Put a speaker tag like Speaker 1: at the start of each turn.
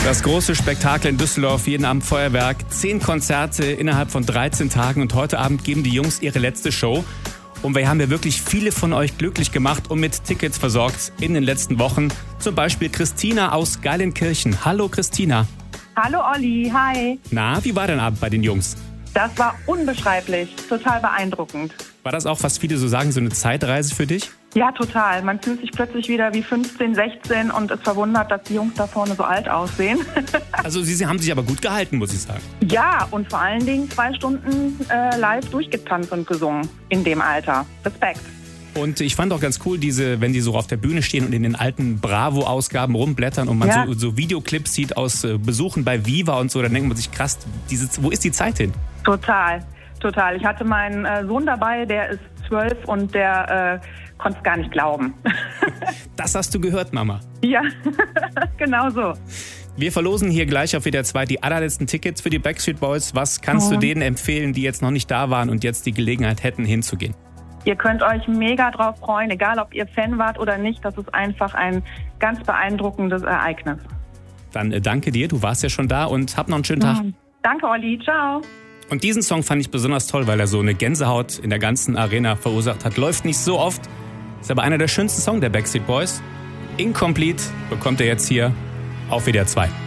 Speaker 1: Das große Spektakel in Düsseldorf, jeden Abend Feuerwerk, 10 Konzerte innerhalb von 13 Tagen und heute Abend geben die Jungs ihre letzte Show. Und wir haben ja wirklich viele von euch glücklich gemacht und mit Tickets versorgt in den letzten Wochen. Zum Beispiel Christina aus Geilenkirchen. Hallo Christina.
Speaker 2: Hallo Olli, hi.
Speaker 1: Na, wie war dein Abend bei den Jungs?
Speaker 2: Das war unbeschreiblich, total beeindruckend.
Speaker 1: War das auch, was viele so sagen, so eine Zeitreise für dich?
Speaker 2: Ja, total. Man fühlt sich plötzlich wieder wie 15, 16 und ist verwundert, dass die Jungs da vorne so alt aussehen.
Speaker 1: Also sie haben sich aber gut gehalten, muss ich sagen.
Speaker 2: Ja, und vor allen Dingen 2 Stunden live durchgetanzt und gesungen in dem Alter. Respekt.
Speaker 1: Und ich fand auch ganz cool, wenn die so auf der Bühne stehen und in den alten Bravo-Ausgaben rumblättern und man so Videoclips sieht aus Besuchen bei Viva und so, dann denkt man sich, krass, wo ist die Zeit hin?
Speaker 2: Total. Ich hatte meinen Sohn dabei, der ist 12 und der konnte es gar nicht glauben.
Speaker 1: Das hast du gehört, Mama.
Speaker 2: Ja, genau so.
Speaker 1: Wir verlosen hier gleich auf WDR 2 die allerletzten Tickets für die Backstreet Boys. Was kannst du denen empfehlen, die jetzt noch nicht da waren und jetzt die Gelegenheit hätten, hinzugehen?
Speaker 2: Ihr könnt euch mega drauf freuen, egal ob ihr Fan wart oder nicht. Das ist einfach ein ganz beeindruckendes Ereignis.
Speaker 1: Dann danke dir, du warst ja schon da und hab noch einen schönen Tag.
Speaker 2: Danke, Olli. Ciao.
Speaker 1: Und diesen Song fand ich besonders toll, weil er so eine Gänsehaut in der ganzen Arena verursacht hat. Läuft nicht so oft, ist aber einer der schönsten Songs der Backstreet Boys. Incomplete bekommt er jetzt hier auf WDR 2.